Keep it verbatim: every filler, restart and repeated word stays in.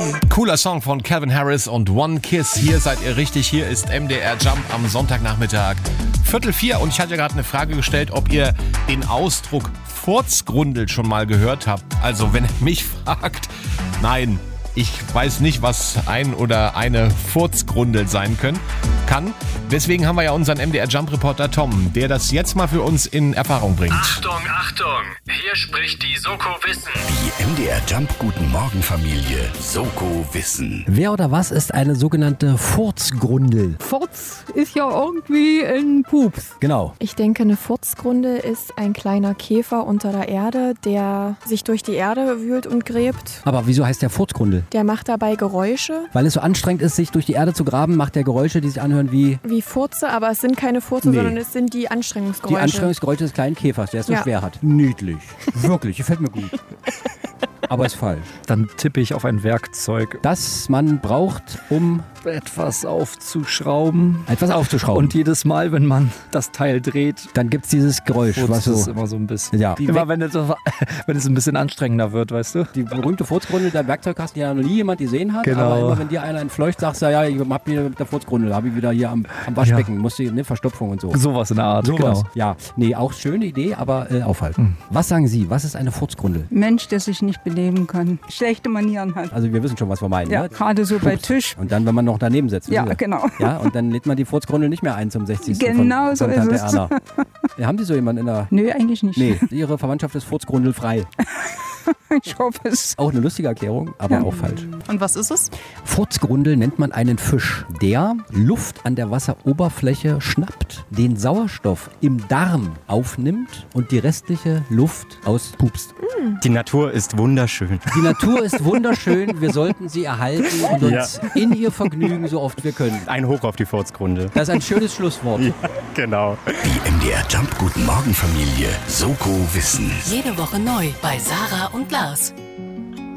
Cooler Song von Calvin Harris und One Kiss. Hier seid ihr richtig. Hier ist M D R Jump am Sonntagnachmittag. Viertel vier. Und ich hatte ja gerade eine Frage gestellt, ob ihr den Ausdruck Furzgrundel schon mal gehört habt. Also wenn ihr mich fragt, nein. Ich weiß nicht, was ein oder eine Furzgrundel sein können, kann. Deswegen haben wir ja unseren M D R Jump Reporter Tom, der das jetzt mal für uns in Erfahrung bringt. Achtung, Achtung! Hier spricht die Soko Wissen. Die M D R Jump Guten Morgen Familie Soko Wissen. Wer oder was ist eine sogenannte Furzgrundel? Furz ist ja irgendwie ein Pups. Genau. Ich denke, eine Furzgrundel ist ein kleiner Käfer unter der Erde, der sich durch die Erde wühlt und gräbt. Aber wieso heißt der Furzgrundel? Der macht dabei Geräusche. Weil es so anstrengend ist, sich durch die Erde zu graben, macht der Geräusche, die sich anhören wie... Wie Furze, aber es sind keine Furze, Nee. sondern es sind die Anstrengungsgeräusche. Die Anstrengungsgeräusche des kleinen Käfers, der es so Ja. schwer hat. Niedlich. Wirklich, gefällt mir gut. Aber ist falsch. Dann tippe ich auf ein Werkzeug, Das man braucht, um etwas aufzuschrauben. etwas aufzuschrauben. Und jedes Mal, wenn man das Teil dreht, dann gibt es dieses Geräusch, was furzt es so... immer so ein bisschen. Ja. Die, Immer wenn es, wenn es ein bisschen anstrengender wird, weißt du? die berühmte Furzgrundel, der Werkzeugkasten, die ja noch nie jemand gesehen hat. Genau. Aber immer wenn dir einer entfleucht, sagst du, ja, ich hab wieder mit der Furzgrundel, habe ich wieder hier am, am Waschbecken, musste ne, Verstopfung und so. Sowas in der Art, Sowas. genau. Ja, nee, auch schöne Idee, aber äh, aufhalten. Was sagen Sie, was ist eine Furzgrundel? Mensch, der sich nicht benehmen kann. Schlechte Manieren hat. Also wir wissen schon, was wir meinen. Ja, ne? gerade so bei Tisch. Und dann, wenn man noch daneben sitzt. Ja, wissen Sie. genau. Ja, und dann lädt man die Furzgrundel nicht mehr ein zum sechzigsten Genau von, so von ist Tante es. Erna. Ja, haben Sie so jemanden in der... Nö, eigentlich nicht. Nee, Ihre Verwandtschaft ist furzgrundelfrei. Ich hoffe es. Auch eine lustige Erklärung, aber Ja. auch falsch. Und was ist es? Furzgrundel nennt man einen Fisch, der Luft an der Wasseroberfläche schnappt, den Sauerstoff im Darm aufnimmt und die restliche Luft auspupst. Die Natur ist wunderschön. Die Natur ist wunderschön, wir sollten sie erhalten und uns in ihr vergnügen, so oft wir können. Ein Hoch auf die Furzgrundel. Das ist ein schönes Schlusswort. Genau. Die M D R Jump Guten Morgen Familie Soko Wissen. Jede Woche neu bei Sarah und Lars.